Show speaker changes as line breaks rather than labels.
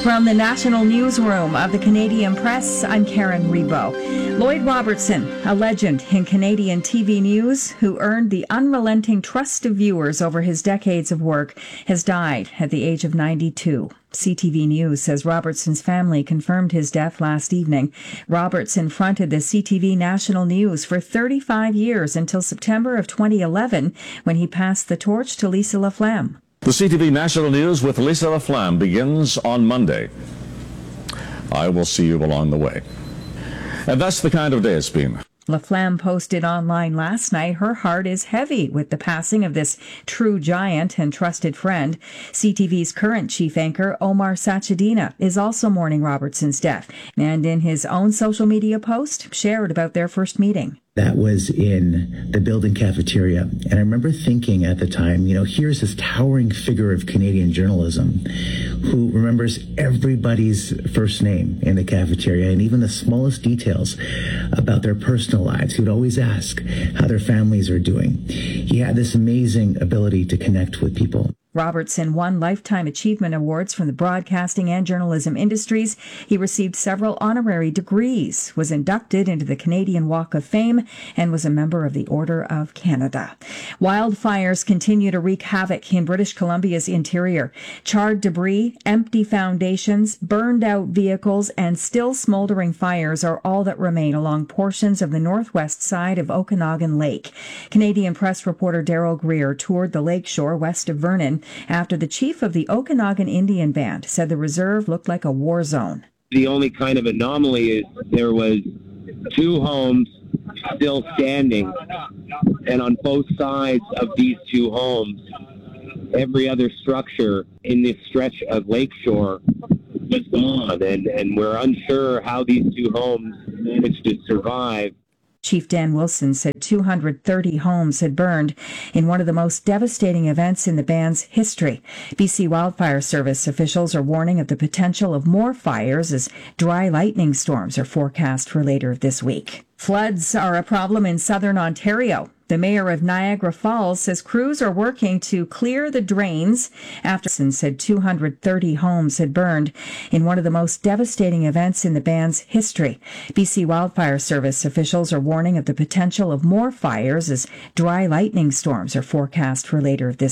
From the National Newsroom of the Canadian Press, I'm Karen Rebo. Lloyd Robertson, a legend in Canadian TV news who earned the unrelenting trust of viewers over his decades of work, has died at the age of 92. CTV News says Robertson's family confirmed his death last evening. Robertson fronted the CTV National News for 35 years until September of 2011, when he passed the torch to Lisa LaFlamme.
The CTV National News with Lisa LaFlamme begins on Monday. I will see you along the way. And that's the kind of day it's been.
LaFlamme posted online last night her heart is heavy with the passing of this true giant and trusted friend. CTV's current chief anchor, Omar Sachedina, is also mourning Robertson's death, and in his own social media post, shared about their first meeting.
That was in the building cafeteria. And I remember thinking at the time, here's this towering figure of Canadian journalism who remembers everybody's first name in the cafeteria and even the smallest details about their personal lives. He would always ask how their families are doing. He had this amazing ability to connect with people.
Robertson won Lifetime Achievement Awards from the broadcasting and journalism industries. He received several honorary degrees, was inducted into the Canadian Walk of Fame, and was a member of the Order of Canada. Wildfires continue to wreak havoc in British Columbia's interior. Charred debris, empty foundations, burned out vehicles, and still smoldering fires are all that remain along portions of the northwest side of Okanagan Lake. Canadian Press reporter Daryl Greer toured the lakeshore west of Vernon after the chief of the Okanagan Indian Band said the reserve looked like a war zone.
The only kind of anomaly is there was 2 homes still standing, and on both sides of these 2 homes, every other structure in this stretch of lakeshore was gone, and we're unsure how these 2 homes managed to survive.
Chief Dan Wilson said 230 homes had burned in one of the most devastating events in the band's history. BC Wildfire Service officials are warning of the potential of more fires as dry lightning storms are forecast for later this week. Floods are a problem in southern Ontario. The mayor of Niagara Falls says crews are working to clear the drains after said 230 homes had burned in one of the most devastating events in the band's history. BC Wildfire Service officials are warning of the potential of more fires as dry lightning storms are forecast for later this